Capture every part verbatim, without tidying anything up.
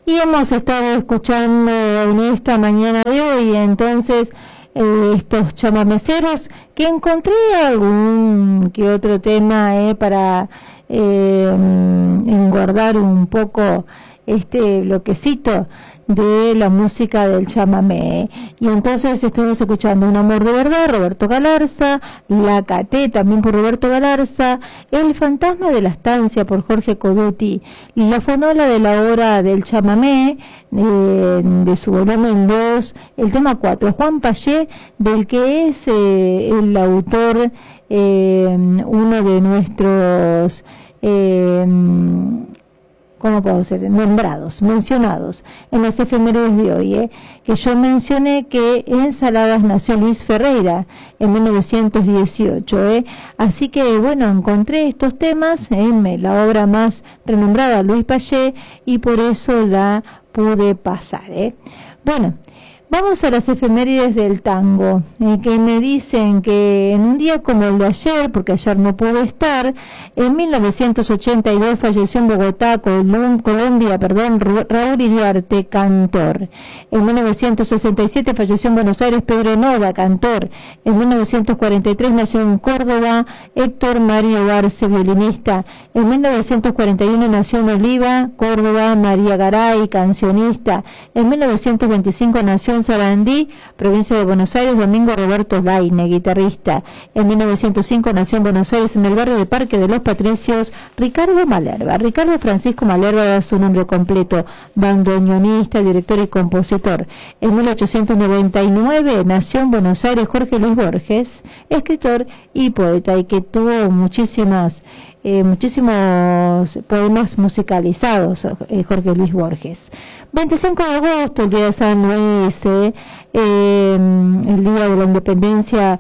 y hemos estado escuchando en esta mañana de hoy, entonces, eh, estos chamameceros, que encontré algún que otro tema eh, para eh, engordar un poco este bloquecito de la música del chamamé. Y entonces estuvimos escuchando Un amor de verdad, Roberto Galarza, La Caté, también por Roberto Galarza, El fantasma de la estancia, por Jorge Coduti, La fonola de la hora del chamamé, eh, de su volumen dos, el tema cuatro, Juan Payé, del que es eh, el autor, eh, uno de nuestros eh, ¿cómo puedo ser? Nombrados, mencionados en las efemérides de hoy, ¿eh? Que yo mencioné que en Saladas nació Luis Ferreira en mil novecientos dieciocho, ¿eh? Así que, bueno, encontré estos temas en ¿eh? la obra más renombrada, Luis Payé, y por eso la pude pasar, ¿eh? Bueno, vamos a las efemérides del tango, eh, que me dicen que en un día como el de ayer, porque ayer no pude estar, en mil novecientos ochenta y dos falleció en Bogotá, Colombia, perdón, Raúl Iriarte, cantor. En mil novecientos sesenta y siete falleció en Buenos Aires Pedro Noda, cantor. En mil novecientos cuarenta y tres nació en Córdoba Héctor Mario Barce, violinista. En mil novecientos cuarenta y uno nació en Oliva, Córdoba, María Garay, cancionista. En mil novecientos veinticinco nació en Sarandí, provincia de Buenos Aires, Domingo Roberto Laine, guitarrista. En mil novecientos cinco nació en Buenos Aires, en el barrio de Parque de los Patricios, Ricardo Malerba. Ricardo Francisco Malerba es su nombre completo, bandoneonista, director y compositor. En mil ochocientos noventa y nueve nació en Buenos Aires Jorge Luis Borges, escritor y poeta, y que tuvo muchísimas Eh, muchísimos poemas musicalizados, eh, Jorge Luis Borges. veinticinco de agosto, el día de San Luis, eh, eh, el día de la independencia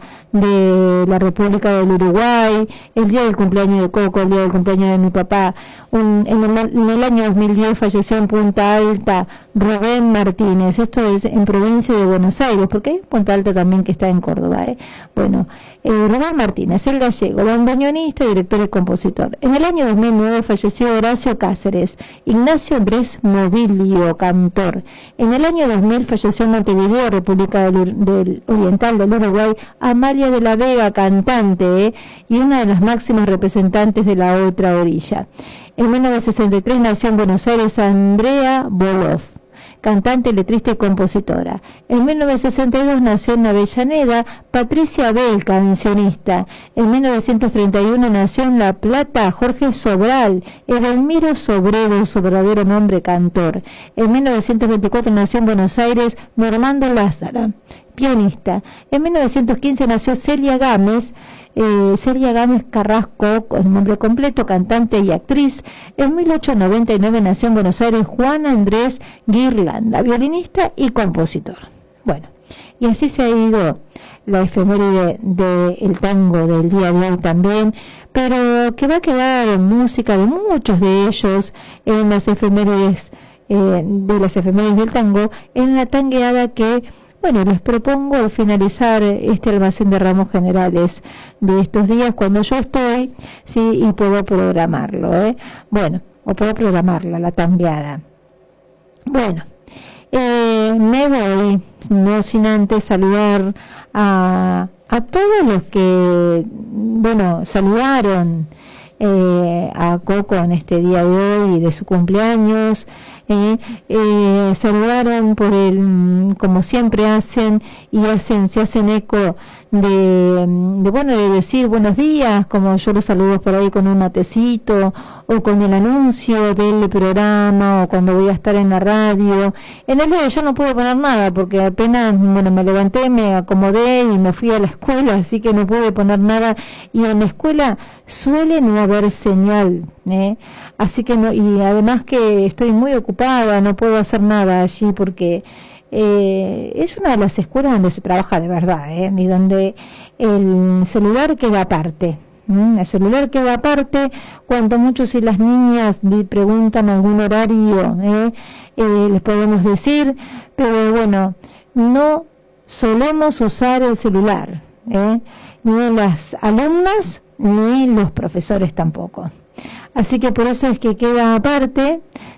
de la República del Uruguay, el día del cumpleaños de Coco, el día del cumpleaños de mi papá. Un, en, el, en el año dos mil diez falleció en Punta Alta Rubén Martínez, esto es en provincia de Buenos Aires, porque hay Punta Alta también que está en Córdoba, eh. Bueno, eh, Rubén Martínez, el gallego, bandoneonista, director y compositor. En el año dos mil nueve falleció Horacio Cáceres, Ignacio Andrés Mobilio, cantor. En el año dos mil falleció en Montevideo, República del, del Oriental del Uruguay, Amalia de la Vega, cantante, eh, y una de las máximas representantes de la otra orilla. En mil novecientos sesenta y tres nació en Buenos Aires Andrea Boloff, cantante, letrista y compositora. En mil novecientos sesenta y dos nació en Avellaneda Patricia Bell, cancionista. En mil novecientos treinta y uno nació en La Plata Jorge Sobral, Edelmiro Sobredo, su verdadero nombre, cantor. En mil novecientos veinticuatro nació en Buenos Aires Normando Lázara, pianista. En mil novecientos quince nació Celia Gámez, Eh, Celia Gámez Carrasco, con nombre completo, cantante y actriz. En mil ochocientos noventa y nueve nació en Buenos Aires Juan Andrés Guirlanda, violinista y compositor. Bueno, y así se ha ido la efeméride del tango del día de hoy también, pero que va a quedar música de muchos de ellos en las efemérides, eh, de las efemérides del tango, en la tangueada que, bueno, les propongo finalizar este almacén de ramos generales de estos días cuando yo estoy, sí, y puedo programarlo, ¿eh? Bueno, o puedo programarla, la tangueada. Bueno, eh, me voy, no sin antes saludar a, a todos los que, bueno, saludaron eh, a Coco en este día de hoy de su cumpleaños. Eh, eh, saludaron por el, como siempre hacen, y hacen, se hacen eco de, de, bueno, de decir buenos días, como yo los saludo por ahí con un matecito, o con el anuncio del programa, o cuando voy a estar en la radio. En el día yo no puedo poner nada, porque apenas, bueno, me levanté, me acomodé y me fui a la escuela, así que no pude poner nada, y en la escuela suele no haber señal, ¿eh? Así que no, y además que estoy muy ocupada, no puedo hacer nada allí porque eh, es una de las escuelas donde se trabaja de verdad, ¿eh? Y donde el celular queda aparte. ¿Mm? El celular queda aparte, cuanto mucho si las niñas preguntan algún horario, ¿eh? Eh, les podemos decir, pero bueno, no solemos usar el celular, ¿eh? Ni las alumnas ni los profesores tampoco. Así que por eso es que queda aparte,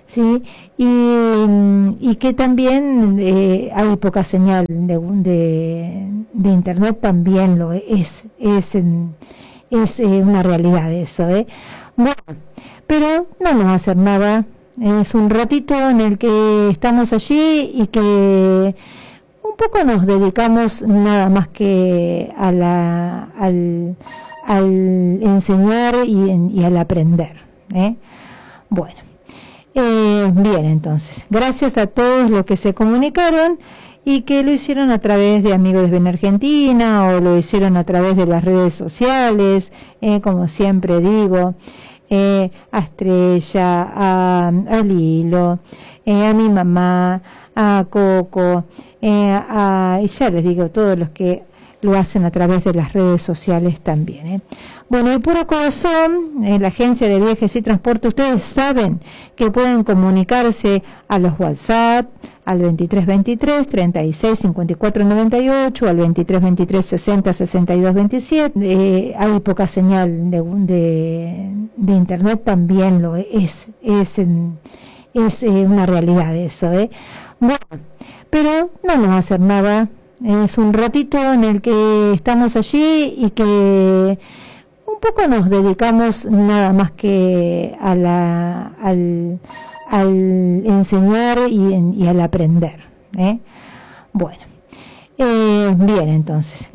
¿sí? Y, y que también eh, hay poca señal de, de, de internet, también lo es, es, es eh, una realidad eso, ¿eh? Bueno, pero no nos va a hacer nada, es un ratito en el que estamos allí y que un poco nos dedicamos nada más que a la, al, al enseñar y, y al aprender, ¿eh? Bueno, eh, bien, entonces, gracias a todos los que se comunicaron y que lo hicieron a través de Amigos de Argentina o lo hicieron a través de las redes sociales, eh, como siempre digo, eh, a Estrella, a, a Lilo, eh, a mi mamá, a Coco, eh, a, y ya les digo, todos los que lo hacen a través de las redes sociales también, ¿eh? Bueno, y puro corazón, en la agencia de viajes y transporte, ustedes saben que pueden comunicarse a los WhatsApp, al veintitrés veintitrés, treinta y seis, cincuenta y cuatro noventa y ocho, al veintitrés veintitrés, sesenta, sesenta y dos veintisiete. Eh, hay poca señal de, de, de internet, también lo es, es, es eh, una realidad eso, ¿eh? Bueno, pero no nos va a hacer nada, es un ratito en el que estamos allí y que un poco nos dedicamos nada más que a la, al, al enseñar y, y al aprender, ¿eh? Bueno, eh, bien, entonces.